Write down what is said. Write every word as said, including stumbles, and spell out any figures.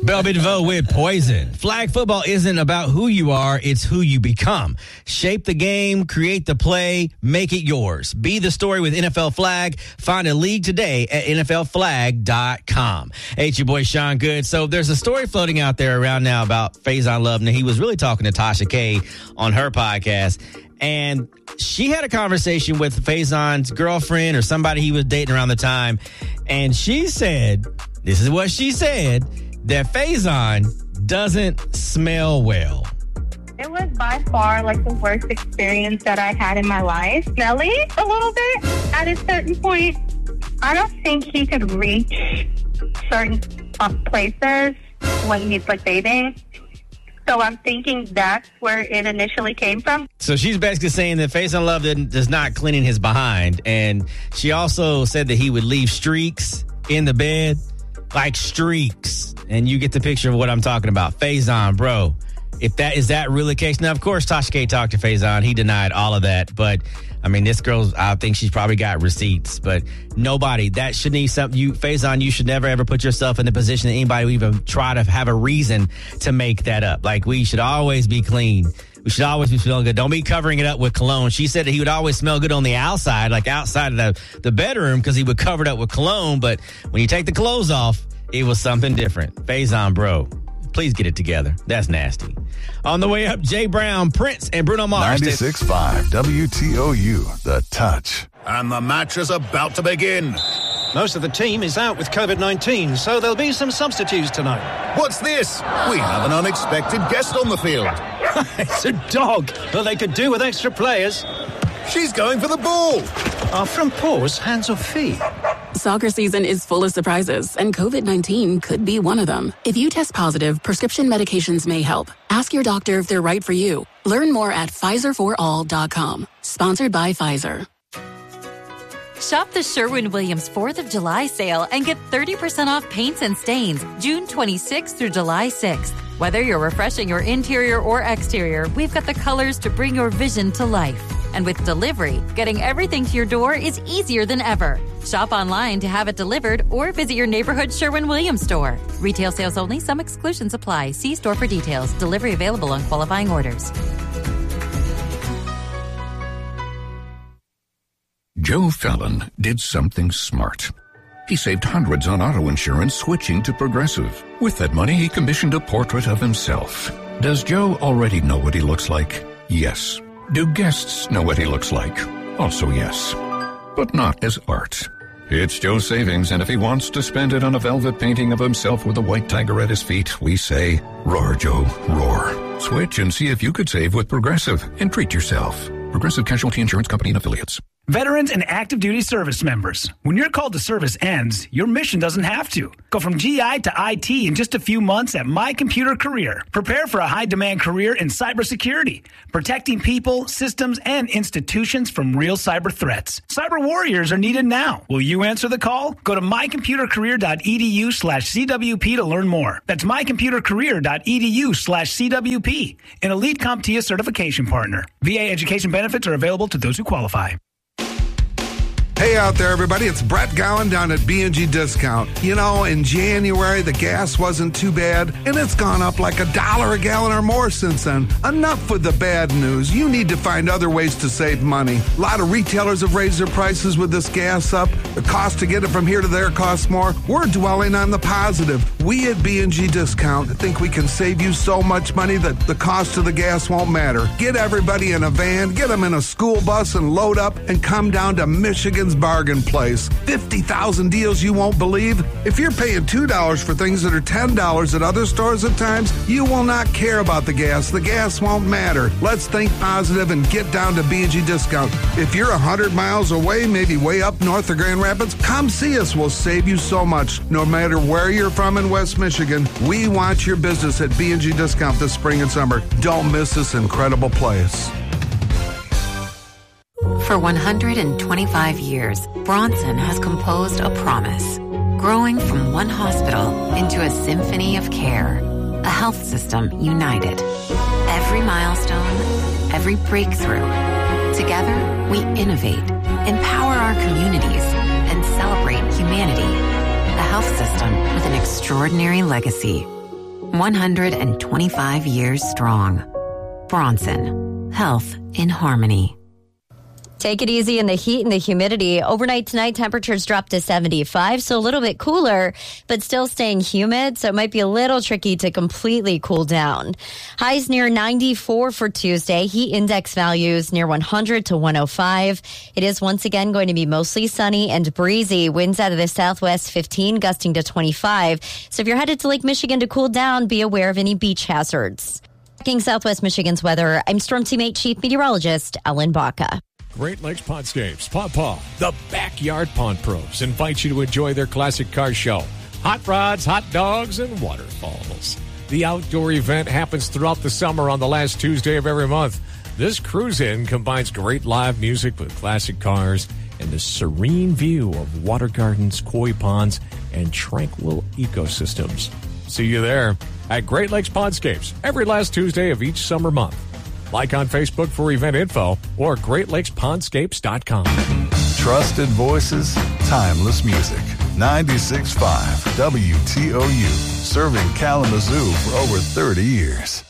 Bell Biv DeVoe with Poison. Flag football isn't about who you are, it's who you become. Shape the game, create the play, make it yours. Be the story with N F L Flag. Find a league today at N F L flag dot com. Hey, it's your boy Sean Good. So there's a story floating out there around now about Faison Love. Now, he was really talking to Tasha K on her podcast, and she had a conversation with Faison's girlfriend or somebody he was dating around the time, and she said, this is what she said, that Faison doesn't smell well. It was by far like the worst experience that I had in my life. Smelly a little bit at a certain point. I don't think he could reach certain uh, places when he's like bathing. So I'm thinking that's where it initially came from. So she's basically saying that Faison Love didn't, does not cleaning his behind. And she also said that he would leave streaks in the bed, like streaks. And you get the picture of what I'm talking about. Faison, bro, if that is that really the case? Now, of course, Tasha K talked to Faison. He denied all of that. But, I mean, this girl's, I think she's probably got receipts. But nobody, that should need something. You, Faison, you should never, ever put yourself in the position that anybody would even try to have a reason to make that up. Like, we should always be clean. We should always be smelling good. Don't be covering it up with cologne. She said that he would always smell good on the outside, like outside of the, the bedroom, because he would cover it up with cologne. But when you take the clothes off, it was something different. Faison, bro, please get it together. That's nasty. On the way up, Jay Brown, Prince, and Bruno Mars. ninety-six point five W T O U, The Touch. And the match is about to begin. Most of the team is out with covid nineteen, so there'll be some substitutes tonight. What's this? We have an unexpected guest on the field. It's a dog. Well, they could do with extra players. She's going for the ball. Are front paws hands or feet? Soccer season is full of surprises, and covid nineteen could be one of them. If you test positive, prescription medications may help. Ask your doctor if they're right for you. Learn more at Pfizer for all dot com. Sponsored by Pfizer. Shop the Sherwin-Williams fourth of July sale and get thirty percent off paints and stains June twenty-sixth through July sixth. Whether you're refreshing your interior or exterior, we've got the colors to bring your vision to life. And with delivery, getting everything to your door is easier than ever. Shop online to have it delivered or visit your neighborhood Sherwin-Williams store. Retail sales only. Some exclusions apply. See store for details. Delivery available on qualifying orders. Joe Fallon did something smart. He saved hundreds on auto insurance switching to Progressive. With that money, he commissioned a portrait of himself. Does Joe already know what he looks like? Yes. Do guests know what he looks like? Also yes. But not as art. It's Joe's savings, and if he wants to spend it on a velvet painting of himself with a white tiger at his feet, we say, roar, Joe, roar. Switch and see if you could save with Progressive and treat yourself. Progressive Casualty Insurance Company and Affiliates. Veterans and active duty service members, when your call to service ends, your mission doesn't have to. Go from G I to I T in just a few months at My Computer Career. Prepare for a high-demand career in cybersecurity, protecting people, systems, and institutions from real cyber threats. Cyber warriors are needed now. Will you answer the call? Go to mycomputercareer.edu slash CWP to learn more. That's mycomputercareer.edu slash CWP, an elite CompTIA certification partner. V A education benefits are available to those who qualify. Hey out there, everybody. It's Brett Gowan down at B and G Discount. You know, in January, the gas wasn't too bad, and it's gone up like a dollar a gallon or more since then. Enough with the bad news. You need to find other ways to save money. A lot of retailers have raised their prices with this gas up. The cost to get it from here to there costs more. We're dwelling on the positive. We at B and G Discount think we can save you so much money that the cost of the gas won't matter. Get everybody in a van, get them in a school bus, and load up and come down to Michigan Bargain Place. fifty thousand deals you won't believe. If you're paying two dollars for things that are ten dollars at other stores at times, you will not care about the gas. The gas won't matter. Let's think positive and get down to B and G Discount. If you're one hundred miles away, maybe way up north of Grand Rapids, come see us. We'll save you so much. No matter where you're from in West Michigan, we want your business at B and G Discount this spring and summer. Don't miss this incredible place. For one hundred twenty-five years, Bronson has composed a promise, growing from one hospital into a symphony of care, a health system united. Every milestone, every breakthrough. Together, we innovate, empower our communities, and celebrate humanity. A health system with an extraordinary legacy. one hundred twenty-five years strong. Bronson, health in harmony. Take it easy in the heat and the humidity. Overnight tonight, temperatures drop to seventy-five, so a little bit cooler, but still staying humid, so it might be a little tricky to completely cool down. Highs near ninety-four for Tuesday. Heat index values near one hundred to one oh five. It is once again going to be mostly sunny and breezy. Winds out of the southwest fifteen, gusting to twenty-five. So if you're headed to Lake Michigan to cool down, be aware of any beach hazards. Tracking Southwest Michigan's weather, I'm Storm Teammate Chief Meteorologist Ellen Baca. Great Lakes Pondscapes, Paw Paw, the Backyard Pond Pros invite you to enjoy their classic car show. Hot rods, hot dogs, and waterfalls. The outdoor event happens throughout the summer on the last Tuesday of every month. This cruise-in combines great live music with classic cars and the serene view of water gardens, koi ponds, and tranquil ecosystems. See you there at Great Lakes Pondscapes every last Tuesday of each summer month. Like on Facebook for event info or great lakes pondscapes dot com. Trusted voices, timeless music. ninety-six point five W T O U, serving Kalamazoo for over thirty years.